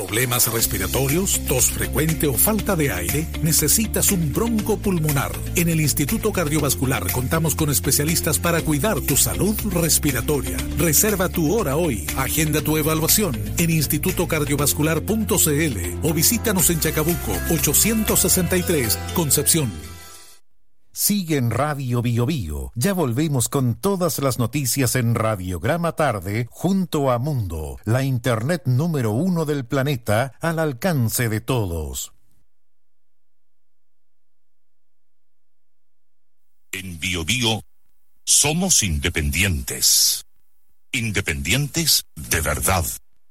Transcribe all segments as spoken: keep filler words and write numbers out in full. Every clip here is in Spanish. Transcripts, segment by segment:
¿Problemas respiratorios, tos frecuente o falta de aire? ¿Necesitas un broncopulmonar? En el Instituto Cardiovascular contamos con especialistas para cuidar tu salud respiratoria. Reserva tu hora hoy. Agenda tu evaluación en instituto cardiovascular punto c l o visítanos en Chacabuco ochocientos sesenta y tres, Concepción. Sigue en Radio Bio Bio. Ya volvemos con todas las noticias en Radiograma Tarde junto a Mundo, la internet número uno del planeta al alcance de todos. En Bio Bio somos independientes. Independientes de verdad.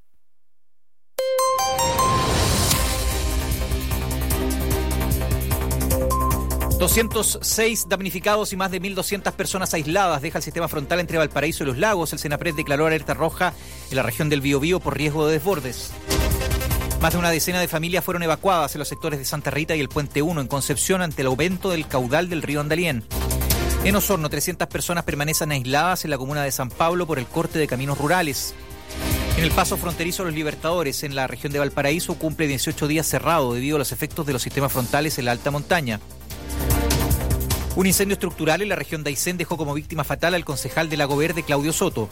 doscientos seis damnificados y más de mil doscientas personas aisladas deja el sistema frontal entre Valparaíso y Los Lagos. El Senapred declaró alerta roja en la región del Biobío por riesgo de desbordes. Más de una decena de familias fueron evacuadas en los sectores de Santa Rita y el Puente uno en Concepción ante el aumento del caudal del río Andalién. En Osorno, trescientas personas permanecen aisladas en la comuna de San Pablo por el corte de caminos rurales. En el paso fronterizo Los Libertadores, en la región de Valparaíso, cumple dieciocho días cerrado debido a los efectos de los sistemas frontales en la alta montaña. Un incendio estructural en la región de Aysén dejó como víctima fatal al concejal de Lago Verde, Claudio Soto.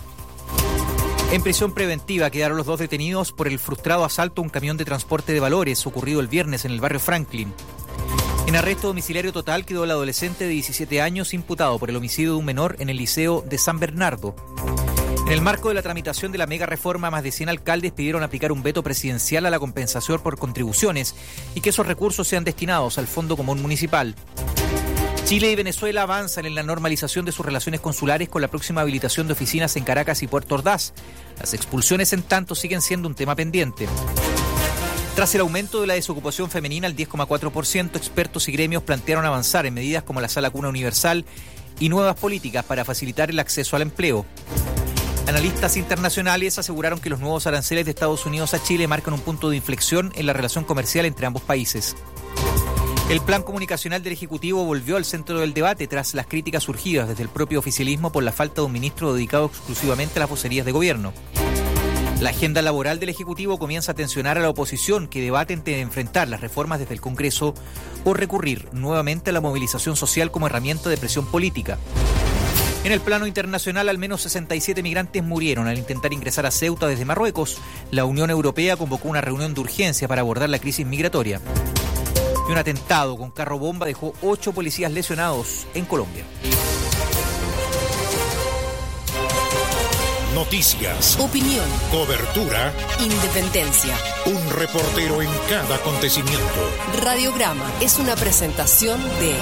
En prisión preventiva quedaron los dos detenidos por el frustrado asalto a un camión de transporte de valores ocurrido el viernes en el barrio Franklin. En arresto domiciliario total quedó el adolescente de diecisiete años imputado por el homicidio de un menor en el Liceo de San Bernardo. En el marco de la tramitación de la mega reforma, más de cien alcaldes pidieron aplicar un veto presidencial a la compensación por contribuciones y que esos recursos sean destinados al Fondo Común Municipal. Chile y Venezuela avanzan en la normalización de sus relaciones consulares con la próxima habilitación de oficinas en Caracas y Puerto Ordaz. Las expulsiones, en tanto, siguen siendo un tema pendiente. Tras el aumento de la desocupación femenina al diez coma cuatro por ciento, expertos y gremios plantearon avanzar en medidas como la Sala Cuna Universal y nuevas políticas para facilitar el acceso al empleo. Analistas internacionales aseguraron que los nuevos aranceles de Estados Unidos a Chile marcan un punto de inflexión en la relación comercial entre ambos países. El plan comunicacional del Ejecutivo volvió al centro del debate tras las críticas surgidas desde el propio oficialismo por la falta de un ministro dedicado exclusivamente a las vocerías de gobierno. La agenda laboral del Ejecutivo comienza a tensionar a la oposición, que debate entre enfrentar las reformas desde el Congreso o recurrir nuevamente a la movilización social como herramienta de presión política. En el plano internacional, al menos sesenta y siete migrantes murieron al intentar ingresar a Ceuta desde Marruecos. La Unión Europea convocó una reunión de urgencia para abordar la crisis migratoria. Y un atentado con carro bomba dejó ocho policías lesionados en Colombia. Noticias, opinión, cobertura, independencia. Un reportero en cada acontecimiento. Radiograma es una presentación de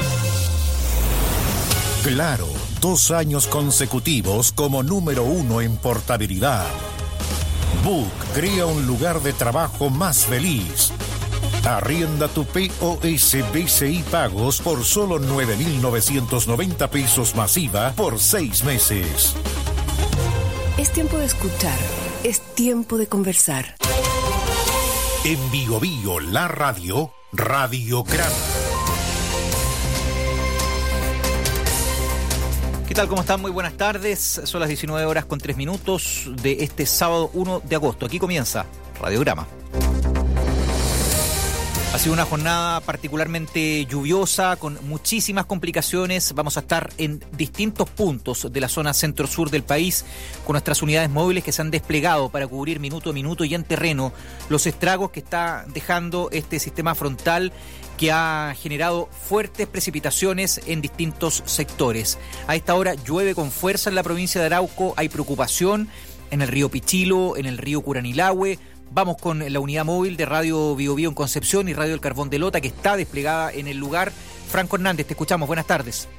Claro, dos años consecutivos como número uno en portabilidad. Book crea un lugar de trabajo más feliz. Arrienda tu P O S B C I Pagos por solo nueve mil novecientos noventa pesos masiva por seis meses. Es tiempo de escuchar, es tiempo de conversar. En Bio Bio, la radio, Radiograma. ¿Qué tal? ¿Cómo están? Muy buenas tardes. Son las diecinueve horas con tres minutos de este sábado uno de agosto. Aquí comienza Radiograma. Ha sido una jornada particularmente lluviosa, con muchísimas complicaciones. Vamos a estar en distintos puntos de la zona centro-sur del país con nuestras unidades móviles que se han desplegado para cubrir minuto a minuto y en terreno los estragos que está dejando este sistema frontal que ha generado fuertes precipitaciones en distintos sectores. A esta hora llueve con fuerza en la provincia de Arauco, hay preocupación en el río Pichilo, en el río Curanilahue. Vamos con la unidad móvil de Radio Bio Bio en Concepción y Radio El Carbón de Lota, que está desplegada en el lugar. Franco Hernández, te escuchamos. Buenas tardes.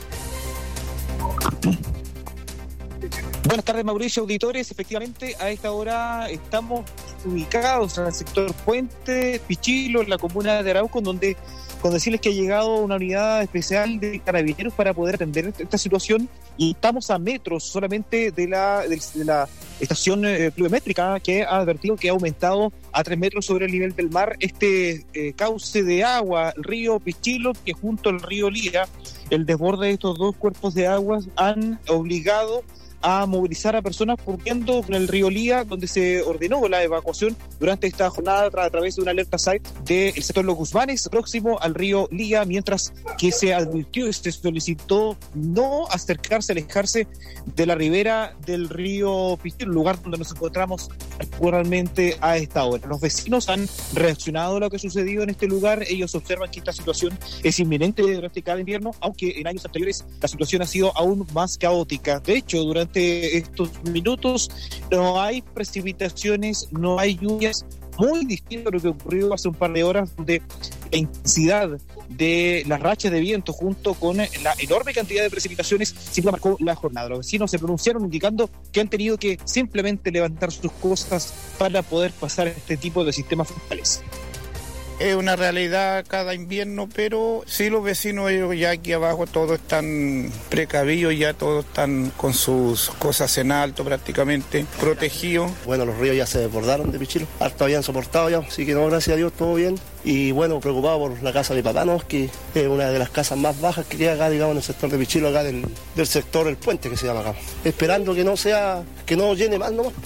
Buenas tardes, Mauricio, auditores. Efectivamente, a esta hora estamos ubicados en el sector Puente, Pichilo, en la comuna de Arauco, donde con decirles que ha llegado una unidad especial de carabineros para poder atender esta situación, y estamos a metros solamente de la, de, de la estación eh, pluviométrica, que ha advertido que ha aumentado a tres metros sobre el nivel del mar este eh, cauce de agua, el río Pichilo, que junto al río Lira, el desborde de estos dos cuerpos de aguas han obligado a movilizar a personas corriendo con el río Lía, donde se ordenó la evacuación durante esta jornada a través de una alerta site del sector Los Guzmanes, próximo al río Lía, mientras que se advirtió y se solicitó no acercarse, alejarse de la ribera del río Pichillo, lugar donde nos encontramos actualmente a esta hora. Los vecinos han reaccionado a lo que ha sucedido en este lugar. Ellos observan que esta situación es inminente durante cada invierno, aunque en años anteriores la situación ha sido aún más caótica. De hecho, durante estos minutos no hay precipitaciones, no hay lluvias, muy distinto a lo que ocurrió hace un par de horas, donde la intensidad de las rachas de viento junto con la enorme cantidad de precipitaciones siempre marcó la jornada. Los vecinos se pronunciaron indicando que han tenido que simplemente levantar sus cosas para poder pasar este tipo de sistemas frontales. Es una realidad cada invierno, pero sí los vecinos, ellos ya aquí abajo todos están precavidos, ya todos están con sus cosas en alto prácticamente, protegidos. Bueno, los ríos ya se desbordaron de Pichillo, harto habían soportado ya, así que no, gracias a Dios, todo bien. Y bueno, preocupado por la casa de mi papá, ¿no? Que es una de las casas más bajas que queda acá, digamos, en el sector de Pichillo, acá del, del sector El Puente, que se llama acá. Esperando que no sea, que no llene más nomás.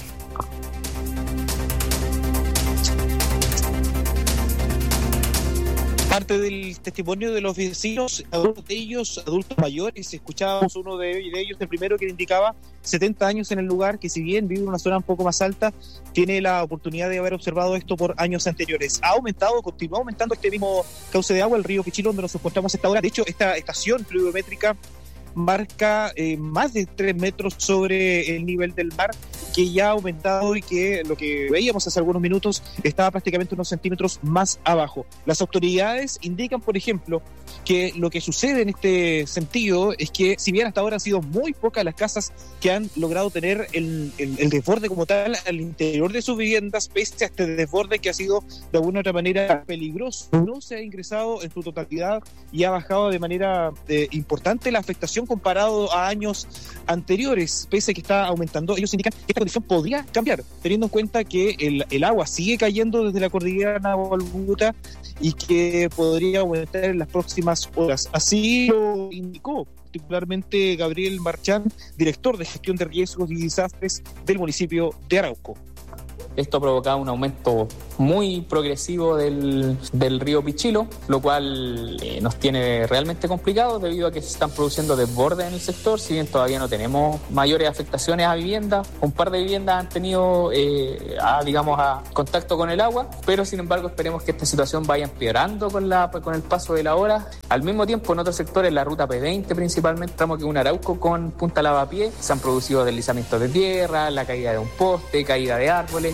Parte del testimonio de los vecinos, algunos de ellos adultos mayores, escuchábamos uno de ellos, el primero, que indicaba setenta años en el lugar, que si bien vive en una zona un poco más alta, tiene la oportunidad de haber observado esto por años anteriores. Ha aumentado, continúa aumentando este mismo cauce de agua, el río Pichillo, donde nos encontramos a esta hora. De hecho, esta estación pluviométrica marca eh, más de tres metros sobre el nivel del mar, que ya ha aumentado y que lo que veíamos hace algunos minutos estaba prácticamente unos centímetros más abajo. Las autoridades indican, por ejemplo, que lo que sucede en este sentido es que, si bien hasta ahora han sido muy pocas las casas que han logrado tener el, el, el desborde como tal al interior de sus viviendas, pese a este desborde que ha sido de alguna u otra manera peligroso, no se ha ingresado en su totalidad y ha bajado de manera eh, importante la afectación comparado a años anteriores, pese a que está aumentando. Ellos indican que esta condición podría cambiar, teniendo en cuenta que el, el agua sigue cayendo desde la cordillera Nahualbuta y que podría aumentar en las próximas horas. Así lo indicó particularmente Gabriel Marchán, director de gestión de riesgos y desastres del municipio de Arauco. Esto ha provocado un aumento muy progresivo del, del río Pichillo, lo cual eh, nos tiene realmente complicados debido a que se están produciendo desbordes en el sector. Si bien todavía no tenemos mayores afectaciones a viviendas, un par de viviendas han tenido eh, a, digamos, a contacto con el agua, pero sin embargo esperemos que esta situación vaya empeorando con, la, con el paso de la hora. Al mismo tiempo, en otros sectores, la ruta P veinte principalmente, estamos que un Arauco con Punta Lavapié, se han producido deslizamientos de tierra, la caída de un poste, caída de árboles.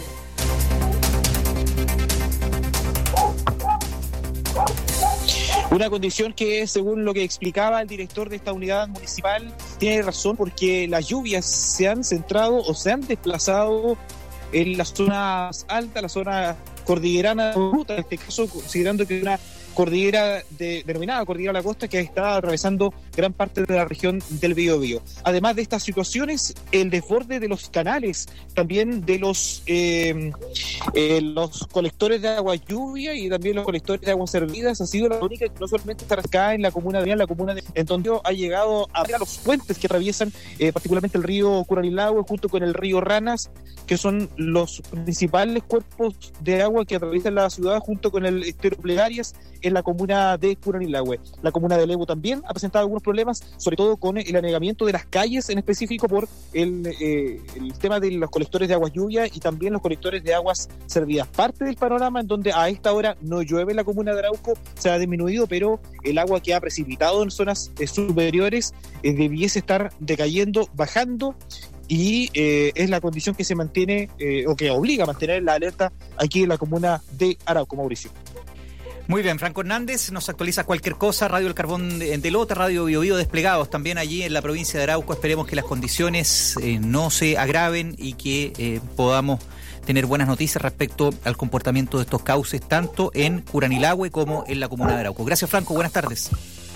Una condición que, según lo que explicaba el director de esta unidad municipal, tiene razón, porque las lluvias se han centrado o se han desplazado en las zonas altas, la zona cordillerana, en este caso, considerando que es una cordillera de, denominada Cordillera de la Costa, que está atravesando gran parte de la región del Biobío. Además de estas situaciones, el desborde de los canales, también de los eh, eh, los colectores de agua lluvia y también los colectores de aguas servidas, ha sido la única que no solamente está acá en la comuna de en la comuna de en donde ha llegado a, a los puentes que atraviesan eh, particularmente el río Curanilahue junto con el río Ranas, que son los principales cuerpos de agua que atraviesan la ciudad junto con el estero Plegarias en la comuna de Curanilahue. La comuna de Lebu también ha presentado algunos problemas, sobre todo con el anegamiento de las calles, en específico por el, eh, el tema de los colectores de aguas lluvia y también los colectores de aguas servidas. Parte del panorama en donde a esta hora no llueve en la comuna de Arauco se ha disminuido, pero el agua que ha precipitado en zonas eh, superiores eh, debiese estar decayendo, bajando, y eh, es la condición que se mantiene eh, o que obliga a mantener la alerta aquí en la comuna de Arauco, Mauricio. Muy bien, Franco Hernández nos actualiza cualquier cosa. Radio El Carbón de, de Lota, Radio Biobío desplegados también allí en la provincia de Arauco. Esperemos que las condiciones eh, no se agraven y que eh, podamos tener buenas noticias respecto al comportamiento de estos cauces, tanto en Curanilahue como en la comuna de Arauco. Gracias, Franco, buenas tardes.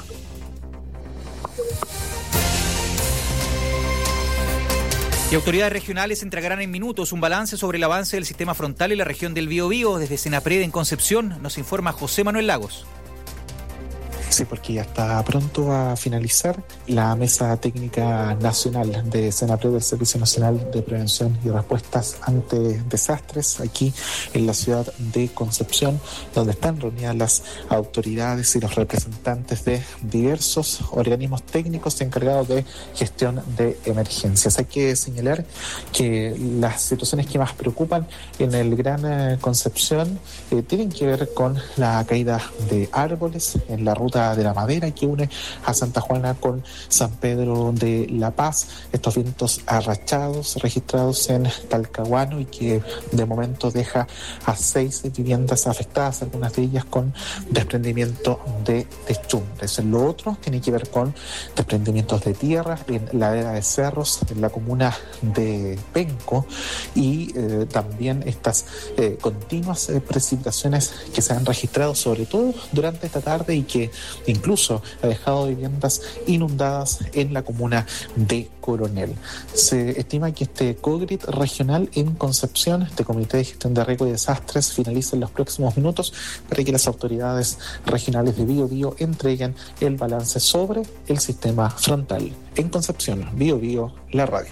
Y autoridades regionales entregarán en minutos un balance sobre el avance del sistema frontal en la región del Biobío. Desde Senapred en Concepción nos informa José Manuel Lagos. Sí, porque ya está pronto a finalizar la Mesa Técnica Nacional de SENAPRED, del Servicio Nacional de Prevención y Respuestas ante Desastres, aquí en la ciudad de Concepción, donde están reunidas las autoridades y los representantes de diversos organismos técnicos encargados de gestión de emergencias. Hay que señalar que las situaciones que más preocupan en el Gran eh, Concepción eh, tienen que ver con la caída de árboles en la ruta de la Madera que une a Santa Juana con San Pedro de la Paz. Estos vientos arrachados registrados en Talcahuano y que de momento deja a seis viviendas afectadas, algunas de ellas con desprendimiento de techumbres. Lo otro tiene que ver con desprendimientos de tierra en ladera de cerros en la comuna de Penco y eh, también estas eh, continuas eh, precipitaciones que se han registrado sobre todo durante esta tarde y que incluso ha dejado viviendas inundadas en la comuna de Coronel. Se estima que este COGRIT regional en Concepción, este Comité de Gestión de Riesgo y Desastres, finaliza en los próximos minutos para que las autoridades regionales de Bío Bío entreguen el balance sobre el sistema frontal. En Concepción, Bío Bío, la radio.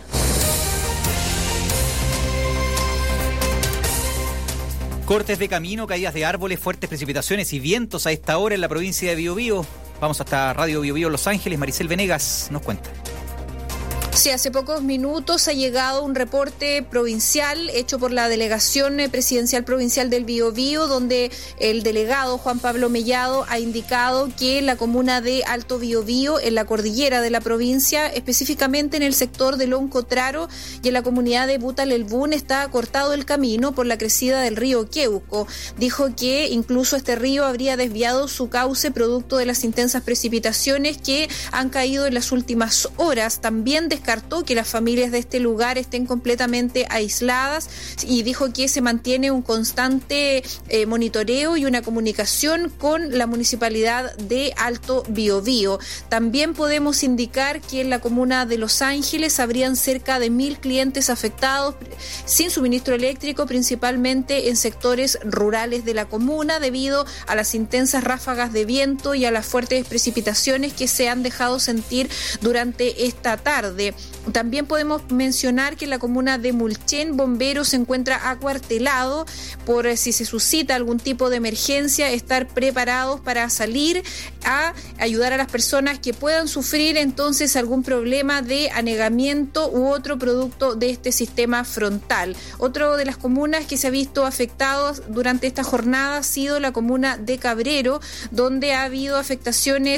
Cortes de camino, caídas de árboles, fuertes precipitaciones y vientos a esta hora en la provincia de Biobío. Vamos hasta Radio Biobío Los Ángeles. Maricel Venegas nos cuenta. Sí, hace pocos minutos ha llegado un reporte provincial hecho por la Delegación Presidencial Provincial del Biobío, donde el delegado Juan Pablo Mellado ha indicado que en la comuna de Alto Biobío, en la cordillera de la provincia, específicamente en el sector de Loncotraro y en la comunidad de Butalelbún, está cortado el camino por la crecida del río Queuco. Dijo que incluso este río habría desviado su cauce producto de las intensas precipitaciones que han caído en las últimas horas. También descartó que las familias de este lugar estén completamente aisladas y dijo que se mantiene un constante eh, monitoreo y una comunicación con la municipalidad de Alto Biobío. También podemos indicar que en la comuna de Los Ángeles habrían cerca de mil clientes afectados sin suministro eléctrico, principalmente en sectores rurales de la comuna debido a las intensas ráfagas de viento y a las fuertes precipitaciones que se han dejado sentir durante esta tarde. También podemos mencionar que en la comuna de Mulchen, Bomberos se encuentra acuartelado por si se suscita algún tipo de emergencia, estar preparados para salir a ayudar a las personas que puedan sufrir entonces algún problema de anegamiento u otro producto de este sistema frontal. Otro de las comunas que se ha visto afectados durante esta jornada ha sido la comuna de Cabrero, donde ha habido afectaciones